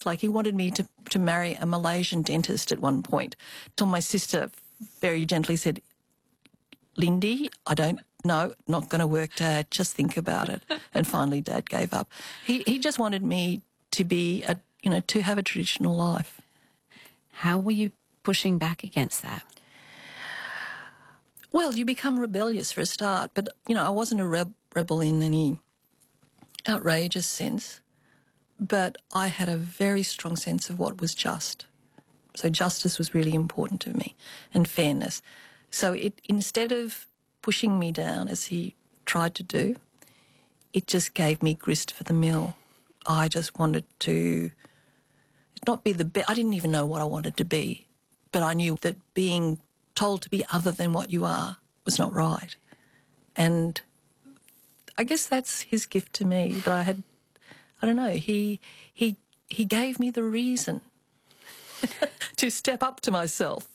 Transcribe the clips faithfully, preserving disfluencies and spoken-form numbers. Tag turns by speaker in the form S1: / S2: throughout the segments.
S1: Like, he wanted me to, to marry a Malaysian dentist at one point, till my sister very gently said, Lindy, I don't know, not going to work, Dad, just think about it. And finally Dad gave up. He he just wanted me to be, a, you know, to have a traditional life.
S2: How were you pushing back against that?
S1: Well, you become rebellious for a start, but, you know, I wasn't a reb- rebel in any outrageous sense, but I had a very strong sense of what was just. So justice was really important to me, and fairness. So it, instead of pushing me down, as he tried to do, it just gave me grist for the mill. I just wanted to not be the best. I didn't even know what I wanted to be, but I knew that being told to be other than what you are was not right. And I guess that's his gift to me, that I had, I don't know, he he he gave me the reason to step up to myself.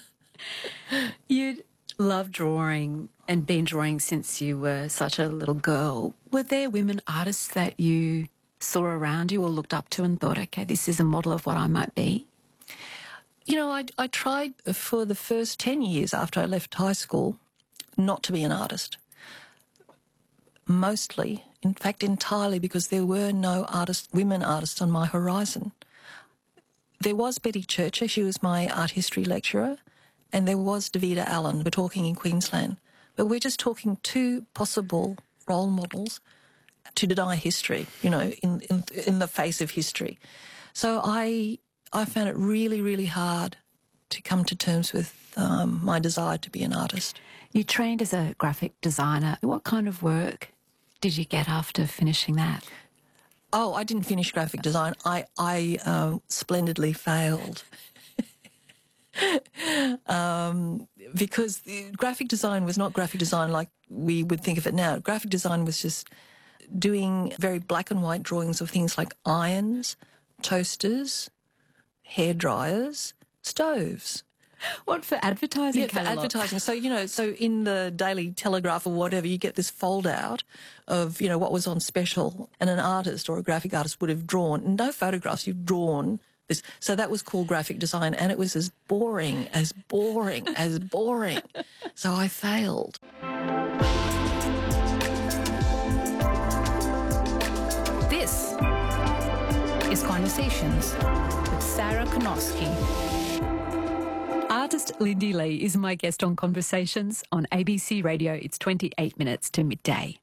S2: You love drawing and been drawing since you were such a little girl. Were there women artists that you saw around you or looked up to and thought, okay, this is a model of what I might be?
S1: You know, I, I tried for the first ten years after I left high school not to be an artist. Mostly, in fact, entirely, because there were no artists, women artists on my horizon. There was Betty Churcher, she was my art history lecturer, and there was Davida Allen. We're talking in Queensland. But we're just talking two possible role models to deny history, you know, in, in, in the face of history. So I... I found it really, really hard to come to terms with um, my desire to be an artist.
S2: You trained as a graphic designer. What kind of work did you get after finishing that?
S1: Oh, I didn't finish graphic design. I, I uh, splendidly failed. um, because the graphic design was not graphic design like we would think of it now. Graphic design was just doing very black and white drawings of things like irons, toasters, hair dryers, stoves.
S2: What, for advertising?
S1: Yeah, for advertising. So, you know, so in the Daily Telegraph or whatever, you get this fold out of, you know, what was on special, and an artist or a graphic artist would have drawn, no photographs, you've drawn this. So that was called graphic design, and it was as boring, as boring, as boring. So I failed.
S3: This is Conversations with Sarah Konosky.
S2: Artist Lindy Lee is my guest on Conversations on A B C Radio. It's twenty-eight minutes to midday.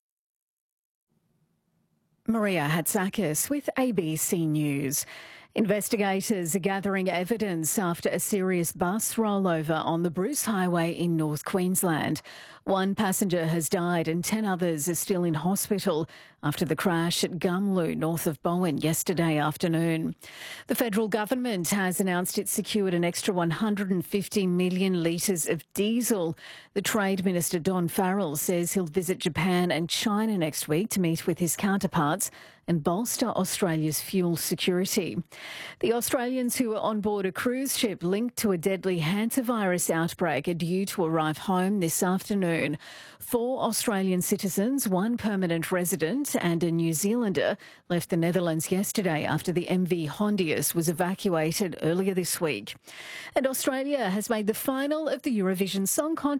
S4: Maria Hatzakis with A B C News. Investigators are gathering evidence after a serious bus rollover on the Bruce Highway in North Queensland. One passenger has died and ten others are still in hospital after the crash at Gumlu, north of Bowen, yesterday afternoon. The federal government has announced it secured an extra one hundred fifty million litres of diesel. The Trade Minister, Don Farrell, says he'll visit Japan and China next week to meet with his counterparts and bolster Australia's fuel security. The Australians who were on board a cruise ship linked to a deadly hantavirus outbreak are due to arrive home this afternoon. Four Australian citizens, one permanent resident and a New Zealander left the Netherlands yesterday after the M V Hondius was evacuated earlier this week. And Australia has made the final of the Eurovision Song Contest